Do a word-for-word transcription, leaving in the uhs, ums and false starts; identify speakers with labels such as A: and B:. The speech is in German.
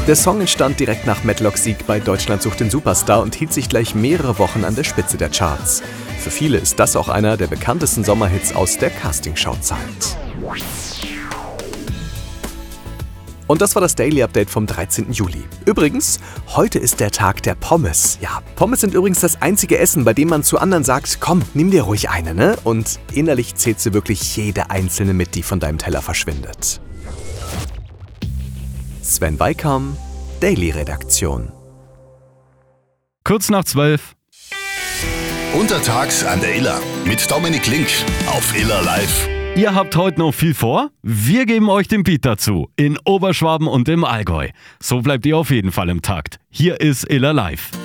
A: Der Song entstand direkt nach Matlocks Sieg bei Deutschland sucht den Superstar und hielt sich gleich mehrere Wochen an der Spitze der Charts. Für viele ist das auch einer der bekanntesten Sommerhits aus der Castingshow-Zeit. Und das war das Daily Update vom dreizehnten Juli. Übrigens, heute ist der Tag der Pommes. Ja, Pommes sind übrigens das einzige Essen, bei dem man zu anderen sagt, komm, nimm dir ruhig eine, ne? Und innerlich zählst du wirklich jede einzelne mit, die von deinem Teller verschwindet. Sven Weikam, Daily-Redaktion.
B: Kurz nach zwölf.
C: Untertags an der Iller mit Dominik Link auf Iller Live.
B: Ihr habt heute noch viel vor? Wir geben euch den Beat dazu. In Oberschwaben und im Allgäu. So bleibt ihr auf jeden Fall im Takt. Hier ist Iller Live.